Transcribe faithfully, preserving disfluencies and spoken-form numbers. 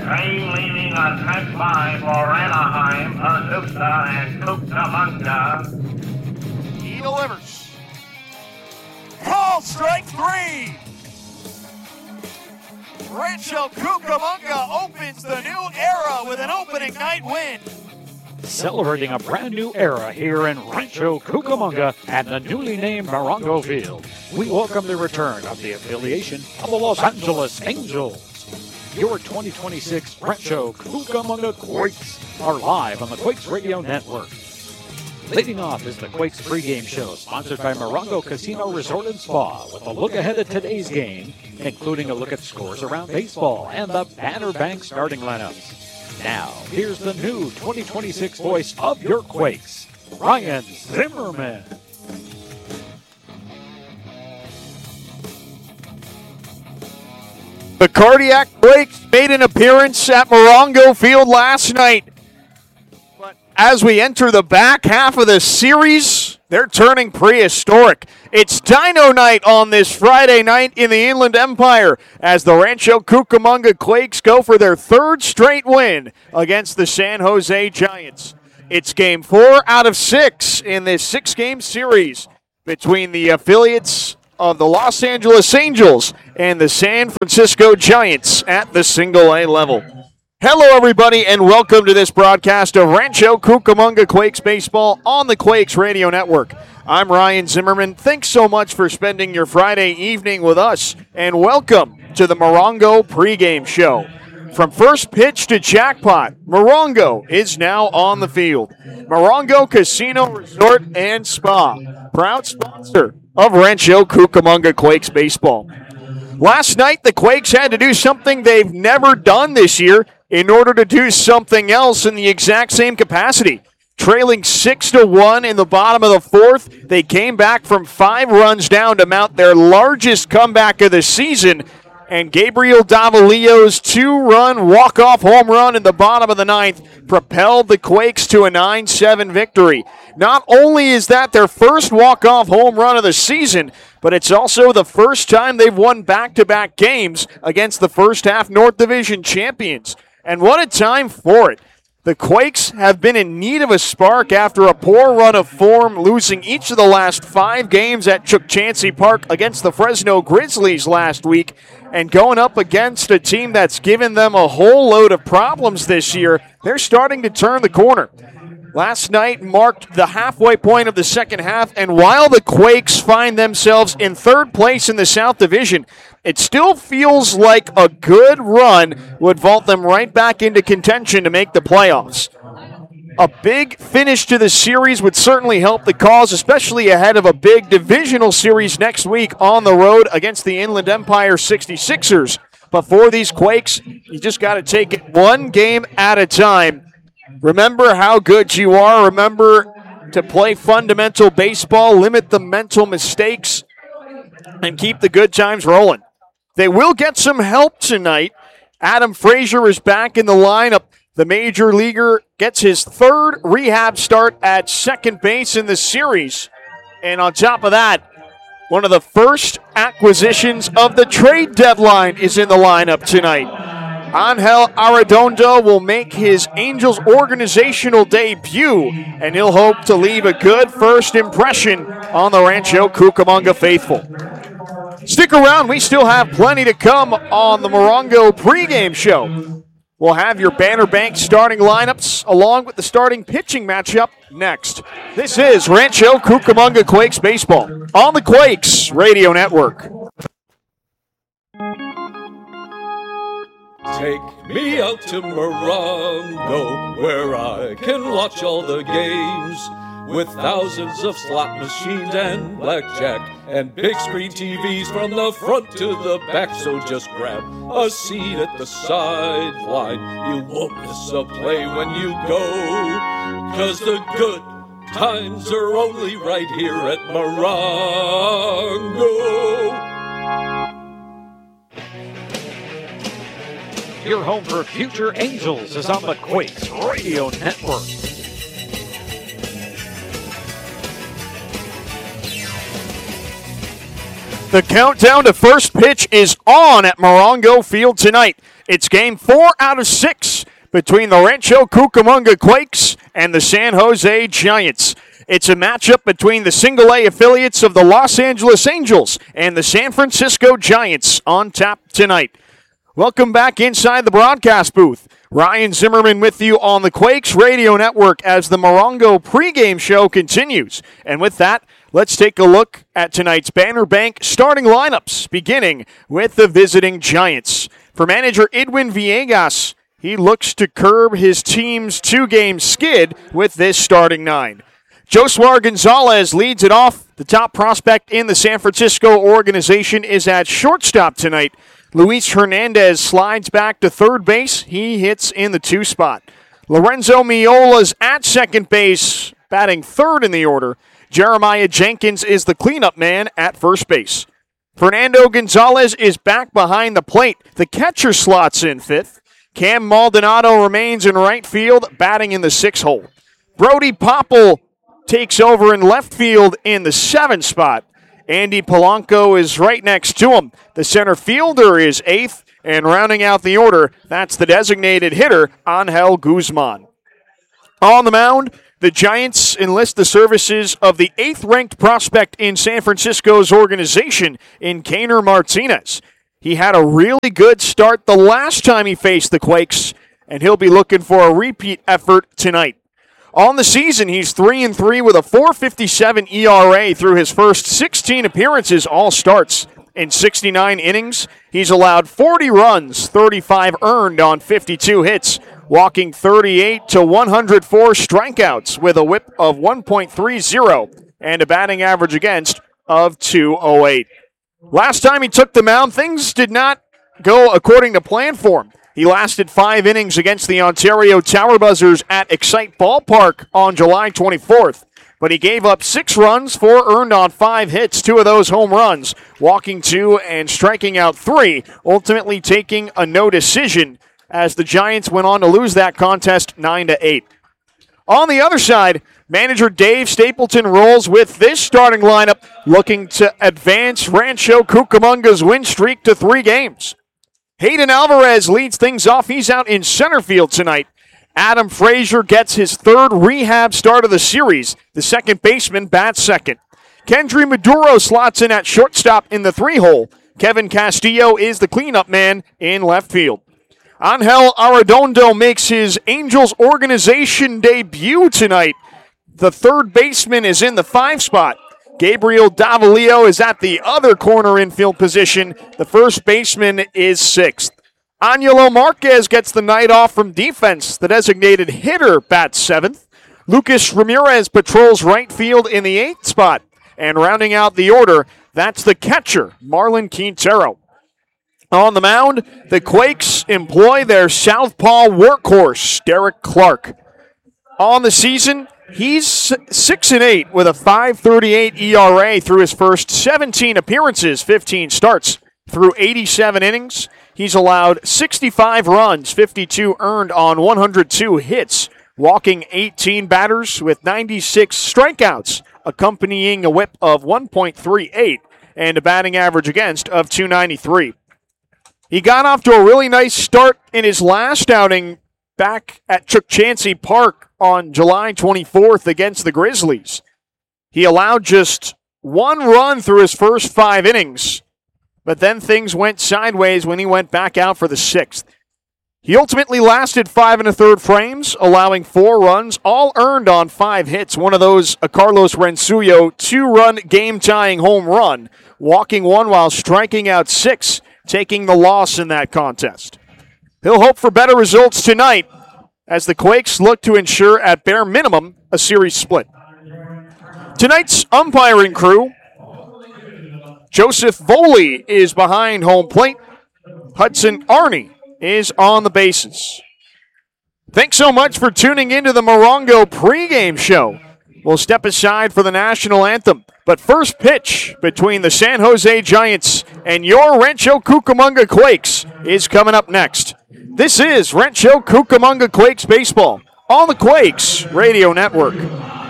Team leading on track five for Anaheim, Azusa, and Cucamonga. He delivers. Call strike three. Rancho Cucamonga opens the new era with an opening night win. Celebrating a brand new era here in Rancho Cucamonga at the newly named Morongo Field. We welcome the return of the affiliation of the Los Angeles Angels. Your twenty twenty-six Rancho Cucamonga Quakes are live on the Quakes Radio Network. Leading off is the Quakes pregame show, sponsored by Morongo Casino Resort and Spa, with a look ahead at today's game, including a look at scores around baseball and the Banner Bank starting lineups. Now, here's the new twenty twenty-six voice of your Quakes, Ryan Zimmerman. The Cardiac Quakes made an appearance at Morongo Field last night. But as we enter the back half of the series, they're turning prehistoric. It's Dino Night on this Friday night in the Inland Empire as the Rancho Cucamonga Quakes go for their third straight win against the San Jose Giants. It's game four out of six in this six-game series between the affiliates of the Los Angeles Angels and the San Francisco Giants at the single-A level. Hello, everybody, and welcome to this broadcast of Rancho Cucamonga Quakes baseball on the Quakes Radio Network. I'm Ryan Zimmerman. Thanks so much for spending your Friday evening with us, and welcome to the Morongo pregame show. From first pitch to jackpot, Morongo is now on the field. Morongo Casino Resort and Spa, proud sponsor of Rancho Cucamonga Quakes baseball. Last night, the Quakes had to do something they've never done this year in order to do something else in the exact same capacity. Trailing six to one in the bottom of the fourth, they came back from five runs down to mount their largest comeback of the season, and Gabriel Davalillo's two-run walk-off home run in the bottom of the ninth propelled the Quakes to a nine seven victory. Not only is that their first walk-off home run of the season, but it's also the first time they've won back-to-back games against the first-half North Division champions. And what a time for it. The Quakes have been in need of a spark after a poor run of form, losing each of the last five games at Chukchansi Park against the Fresno Grizzlies last week, and going up against a team that's given them a whole load of problems this year. They're starting to turn the corner. Last night marked the halfway point of the second half, and while the Quakes find themselves in third place in the South Division, it still feels like a good run would vault them right back into contention to make the playoffs. A big finish to the series would certainly help the cause, especially ahead of a big divisional series next week on the road against the Inland Empire sixty-sixers. But for these Quakes, you just got to take it one game at a time. Remember how good you are. Remember to play fundamental baseball, limit the mental mistakes, and keep the good times rolling. They will get some help tonight. Adam Frazier is back in the lineup. The major leaguer gets his third rehab start at second base in the series. And on top of that, one of the first acquisitions of the trade deadline is in the lineup tonight. Angel Arredondo will make his Angels organizational debut, and he'll hope to leave a good first impression on the Rancho Cucamonga faithful. Stick around, we still have plenty to come on the Morongo pregame show. We'll have your Banner Bank starting lineups along with the starting pitching matchup next. This is Rancho Cucamonga Quakes baseball on the Quakes Radio Network. Take me out to Morongo, where I can watch all the games, with thousands of slot machines and blackjack, and big screen T Vs from the front to the back. So just grab a seat at the sideline. You won't miss a play when you go, 'cause the good times are only right here at Morongo. Your home for future Angels is on the Quakes Radio Network. The countdown to first pitch is on at Morongo Field tonight. It's game four out of six between the Rancho Cucamonga Quakes and the San Jose Giants. It's a matchup between the single-A affiliates of the Los Angeles Angels and the San Francisco Giants on tap tonight. Welcome back inside the broadcast booth. Ryan Zimmerman with you on the Quakes Radio Network as the Morongo pregame show continues. And with that, let's take a look at tonight's Banner Bank starting lineups, beginning with the visiting Giants. For manager Edwin Villegas, he looks to curb his team's two-game skid with this starting nine. Josuar Gonzalez leads it off. The top prospect in the San Francisco organization is at shortstop tonight. Luis Hernandez slides back to third base. He hits in the two spot. Lorenzo Miola's at second base, batting third in the order. Jeremiah Jenkins is the cleanup man at first base. Fernando Gonzalez is back behind the plate. The catcher slots in fifth. Cam Maldonado remains in right field, batting in the sixth hole. Brody Popple takes over in left field in the seventh spot. Andy Polanco is right next to him. The center fielder is eighth, and rounding out the order, that's the designated hitter, Angel Guzman. On the mound, the Giants enlist the services of the eighth-ranked prospect in San Francisco's organization in Kainer Martinez. He had a really good start the last time he faced the Quakes, and he'll be looking for a repeat effort tonight. On the season, he's three and three with a four fifty-seven E R A through his first sixteen appearances, all starts. In sixty-nine innings, he's allowed forty runs, thirty-five earned on fifty-two hits, walking thirty-eight to one hundred four strikeouts with a whip of one point three oh and a batting average against of two oh eight. Last time he took the mound, things did not go according to plan for him. He lasted five innings against the Ontario Tower Buzzers at Excite Ballpark on July twenty-fourth, but he gave up six runs, four earned on five hits, two of those home runs, walking two and striking out three, ultimately taking a no decision as the Giants went on to lose that contest nine to eight. On the other side, manager Dave Stapleton rolls with this starting lineup, looking to advance Rancho Cucamonga's win streak to three games. Hayden Alvarez leads things off. He's out in center field tonight. Adam Frazier gets his third rehab start of the series. The second baseman bats second. Kendry Maduro slots in at shortstop in the three-hole. Kevin Castillo is the cleanup man in left field. Angel Arredondo makes his Angels organization debut tonight. The third baseman is in the five spot. Gabriel Davalillo is at the other corner infield position. The first baseman is sixth. Angelo Marquez gets the night off from defense. The designated hitter bats seventh. Lucas Ramirez patrols right field in the eighth spot. And rounding out the order, that's the catcher, Marlon Quintero. On the mound, the Quakes employ their southpaw workhorse, Derek Clark. On the season, he's six and eight with a five thirty-eight E R A through his first seventeen appearances, fifteen starts. Through eighty-seven innings, he's allowed sixty-five runs, fifty-two earned on one hundred two hits, walking eighteen batters with ninety-six strikeouts, accompanying a whip of one point three eight and a batting average against of two ninety-three. He got off to a really nice start in his last outing back at Chuck Chansey Park on July twenty-fourth against the Grizzlies. He allowed just one run through his first five innings, but then things went sideways when he went back out for the sixth. He ultimately lasted five and a third frames, allowing four runs, all earned on five hits. One of those, a Carlos Rensuyo two-run game-tying home run, walking one while striking out six, taking the loss in that contest. He'll hope for better results tonight as the Quakes look to ensure, at bare minimum, a series split. Tonight's umpiring crew, Joseph Voley is behind home plate. Hudson Arney is on the bases. Thanks so much for tuning into the Morongo pregame show. We'll step aside for the national anthem, but first pitch between the San Jose Giants and your Rancho Cucamonga Quakes is coming up next. This is Rancho Cucamonga Quakes Baseball on the Quakes Radio Network.